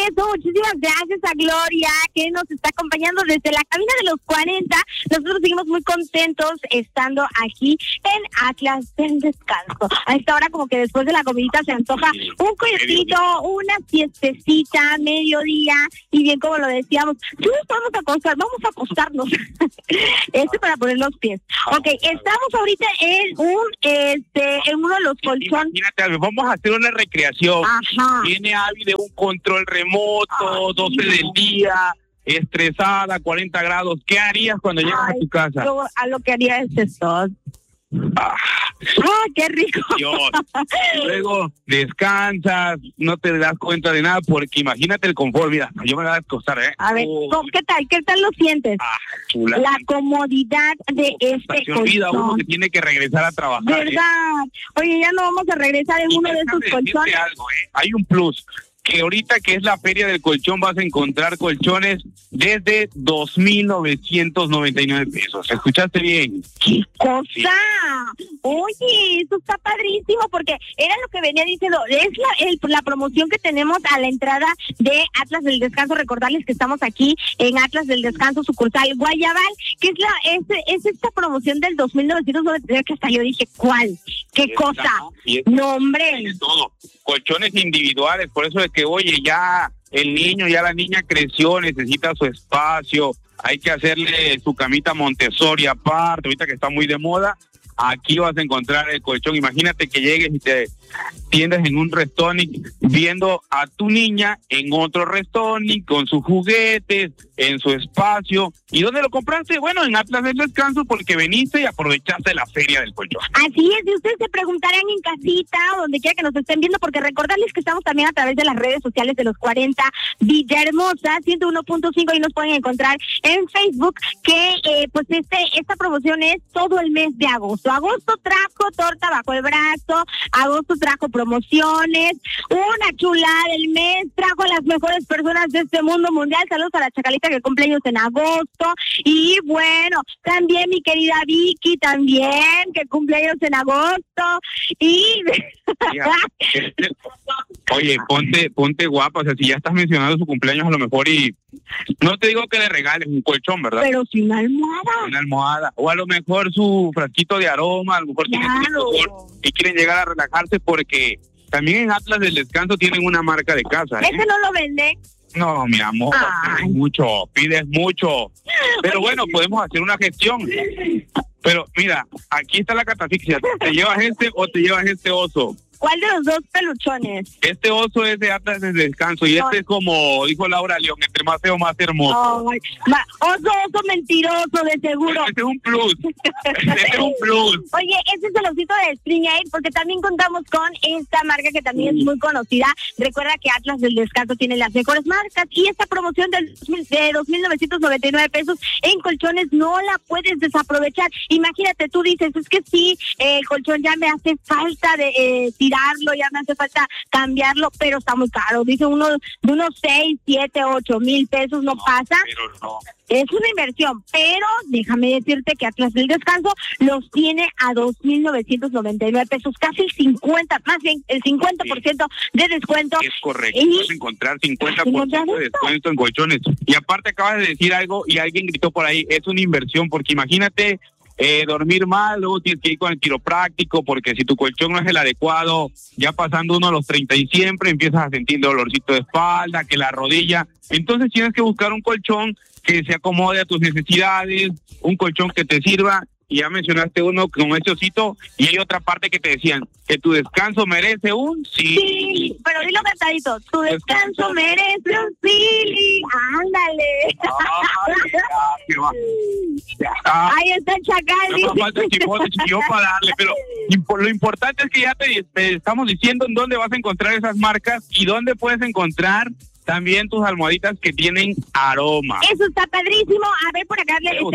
eso, muchísimas gracias a Gloria, que nos está acompañando desde la cabina de los 40. Nosotros seguimos muy contentos estando aquí en Atlas del Descanso. A esta hora como que después de la comidita se antoja un coyotito, una siestecita, mediodía, y bien como lo decíamos, vamos a acostarnos. Para poner los pies. Ok, estamos ahorita en uno de los colchones. Imagínate, vamos a hacer una recreación. Ajá. Viene Abby de un control remoto, 12 del día, estresada, 40 grados. ¿Qué harías cuando llegas a tu casa? Yo a lo que haría es esto. ¡Qué rico! Dios. Luego descansas, no te das cuenta de nada, porque imagínate el confort. Mira, yo me voy a acostar, A ver, ¿qué tal lo sientes? Chula. La comodidad de este se olvida uno que tiene que regresar a trabajar. ¿Verdad? Oye, ya no vamos a regresar en uno de esos colchones. Hay un plus. Que ahorita que es la feria del colchón vas a encontrar colchones desde 2,999 pesos. ¿Escuchaste bien? ¡Qué cosa! Sí. Oye, eso está padrísimo porque era lo que venía diciendo. Es la promoción que tenemos a la entrada de Atlas del Descanso. Recordarles que estamos aquí en Atlas del Descanso, sucursal Guayabal, que es esta promoción del 2,999 que hasta yo dije, ¿cuál? ¿Qué cosa? No, hombre. Todo. Colchones individuales, por eso es que, oye, ya el niño, ya la niña creció, necesita su espacio, hay que hacerle su camita Montessori aparte, ahorita que está muy de moda. Aquí vas a encontrar el colchón. Imagínate que llegues y te tiendas en un Restonic viendo a tu niña en otro Restonic con sus juguetes, en su espacio. ¿Y dónde lo compraste? Bueno, en Atlas del Descanso, porque viniste y aprovechaste la feria del colchón. Así es, y ustedes se preguntarán en casita o donde quiera que nos estén viendo, porque recordarles que estamos también a través de las redes sociales de los 40 Villahermosa, 101.5, y nos pueden encontrar en Facebook, que esta promoción es todo el mes de agosto. Agosto trajo torta bajo el brazo, agosto trajo promociones, una chulada del mes, trajo a las mejores personas de este mundo mundial. Saludos a la Chacalita que cumple años en agosto, y bueno, también mi querida Vicky también, que cumple años en agosto, y... Oye, ponte guapa, o sea, si ya estás mencionando su cumpleaños a lo mejor, y no te digo que le regales un colchón, ¿verdad? Pero sin una almohada. Una almohada, o a lo mejor su frasquito de aroma, a lo mejor tienen y quieren llegar a relajarse, porque también en Atlas del Descanso tienen una marca de casa. ¿Ese no lo venden? No, mi amor, pides mucho. Pero bueno, podemos hacer una gestión. Pero mira, aquí está la catafixia. ¿Te llevas este o te llevas este oso? ¿Cuál de los dos peluchones? Este oso es de Atlas del Descanso y este es como dijo Laura León, entre más feo, más hermoso. Oso mentiroso, de seguro. Este es un plus. Este es un plus. Oye, este es el osito de Spring Air, porque también contamos con esta marca que también es muy conocida. Recuerda que Atlas del Descanso tiene las mejores marcas, y esta promoción de 2,999 pesos en colchones no la puedes desaprovechar. Imagínate, tú dices, es que sí, el colchón ya me hace falta de tirarlo, ya me hace falta cambiarlo, pero está muy caro. Dice uno de unos 6, 7, 8 mil pesos no pasa. Pero no. Es una inversión, pero déjame decirte que Atlas del Descanso los tiene a 2,999 pesos, casi el 50, más bien el 50% de descuento. Es correcto, vas a encontrar 50% de descuento en colchones. Y aparte acabas de decir algo y alguien gritó por ahí, es una inversión, porque imagínate dormir mal, luego tienes que ir con el quiropráctico, porque si tu colchón no es el adecuado, ya pasando uno a los 30 y siempre empiezas a sentir dolorcito de espalda, que la rodilla. Entonces tienes que buscar un colchón que se acomode a tus necesidades, un colchón que te sirva. Y ya mencionaste uno con ese osito, y hay otra parte que te decían, que tu descanso merece un sí, pero dilo cantadito, tu descanso merece un sí, ándale. Ahí está el Chacal. No falta el chivo para darle, pero lo importante es que ya te estamos diciendo en dónde vas a encontrar esas marcas y dónde puedes encontrar también tus almohaditas que tienen aroma. Eso está padrísimo. A ver, por acá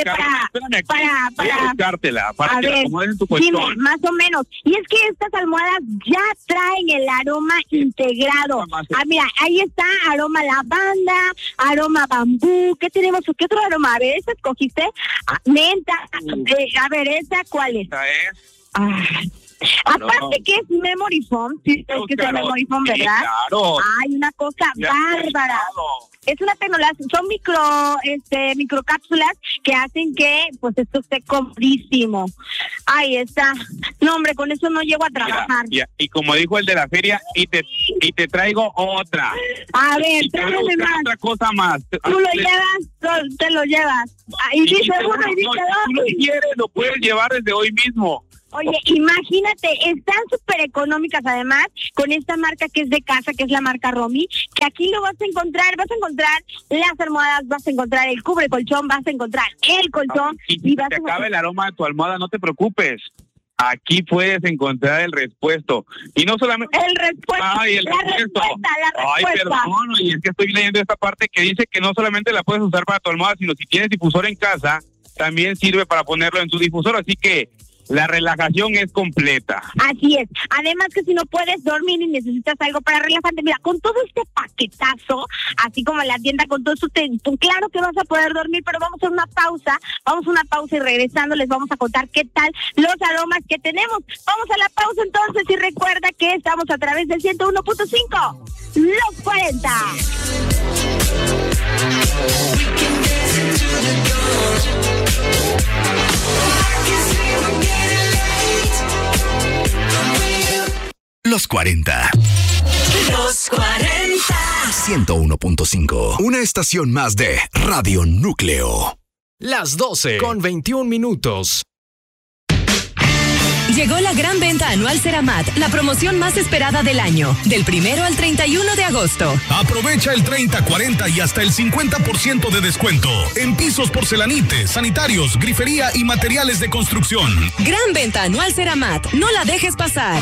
para que la acomodes en tu colchón. Dime, más o menos. Y es que estas almohadas ya traen el aroma integrado. Mira, ahí está aroma lavanda, aroma bambú. ¿Qué tenemos? ¿Qué otro aroma? A ver, ¿esta escogiste? Menta. A ver, ¿esta cuál es? Esta es Aparte que es memory foam, sí, es que es memory foam, ¿verdad? Claro. Hay una cosa bárbara. Es una tecnología, son microcápsulas que hacen que pues esto esté comodísimo. Ahí está. No, hombre, con eso no llego a trabajar. Mira, y como dijo el de la feria, y te traigo otra. A ver, tráeme más. Otra cosa más. Tú lo llevas, te lo llevas. Y dice uno y dice dos. Si lo quieres, lo puedes llevar desde hoy mismo. Oye, imagínate, están súper económicas además con esta marca que es de casa, que es la marca Romy, que aquí lo vas a encontrar las almohadas, vas a encontrar el cubre colchón, vas a encontrar el colchón. Y vas te acabe el aroma de tu almohada, no te preocupes. Aquí puedes encontrar el respuesto. Y no solamente... El respuesto. Ay, el respuesto. Ay, perdón, y es que estoy leyendo esta parte que dice que no solamente la puedes usar para tu almohada, sino si tienes difusor en casa, también sirve para ponerlo en tu difusor, así que la relajación es completa. Así es. Además que si no puedes dormir y necesitas algo para relajarte, mira, con todo este paquetazo, así como la tienda con todo eso, claro que vas a poder dormir, pero vamos a una pausa y regresando les vamos a contar qué tal los aromas que tenemos. Vamos a la pausa entonces y recuerda que estamos a través del 101.5, Los 40. Los 40. Los 40. 101.5. Una estación más de Radio Núcleo. Las 12 con 21 minutos. Llegó la gran venta anual Ceramat, la promoción más esperada del año, del 1 al 31 de agosto. Aprovecha el 30, 40 y hasta el 50% de descuento en pisos, porcelanites, sanitarios, grifería y materiales de construcción. Gran venta anual Ceramat, no la dejes pasar.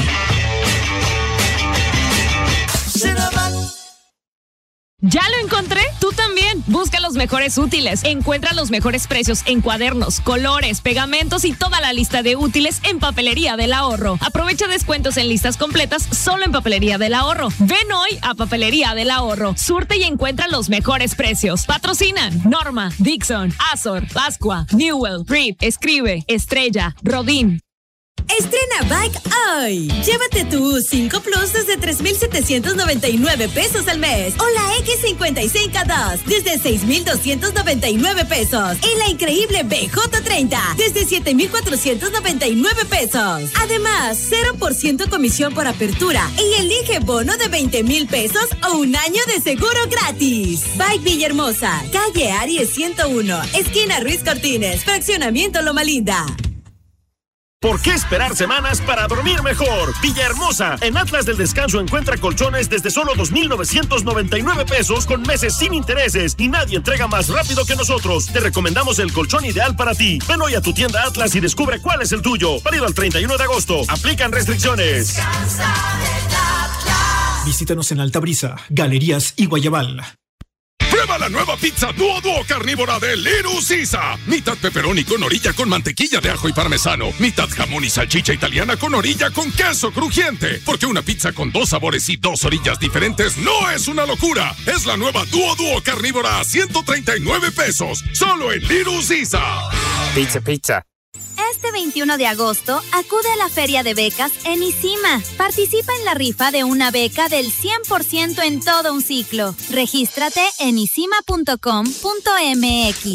¿Ya lo encontré? Tú también. Busca los mejores útiles. Encuentra los mejores precios en cuadernos, colores, pegamentos y toda la lista de útiles en Papelería del Ahorro. Aprovecha descuentos en listas completas solo en Papelería del Ahorro. Ven hoy a Papelería del Ahorro. Surte y encuentra los mejores precios. Patrocinan Norma, Dixon, Azor, Pascua, Newell, Reed, Escribe, Estrella, Rodin. Estrena Bike hoy. Llévate tu U5 Plus desde 3,799 pesos al mes o la X55-2 desde 6,299 pesos y la increíble BJ30 desde 7,499 pesos. Además, 0% comisión por apertura y elige bono de 20,000 pesos o un año de seguro gratis. Bike Villahermosa, calle Aries 101, esquina Ruiz Cortines, fraccionamiento Loma Linda. ¿Por qué esperar semanas para dormir mejor? Villahermosa, en Atlas del Descanso encuentra colchones desde solo 2,999 pesos con meses sin intereses y nadie entrega más rápido que nosotros. Te recomendamos el colchón ideal para ti. Ven hoy a tu tienda Atlas y descubre cuál es el tuyo. Válido al 31 de agosto. Aplican restricciones. Visítanos en Altabrisa, Galerías y Guayabal. Prueba la nueva pizza Duo carnívora de Little Caesar. Mitad pepperoni con orilla con mantequilla de ajo y parmesano. Mitad jamón y salchicha italiana con orilla con queso crujiente. Porque una pizza con 2 sabores y 2 orillas diferentes no es una locura. Es la nueva Duo carnívora a 139 pesos. Solo en Little Caesar. Pizza. Este 21 de agosto, acude a la Feria de Becas en ICIMA. Participa en la rifa de una beca del 100% en todo un ciclo. Regístrate en isima.com.mx.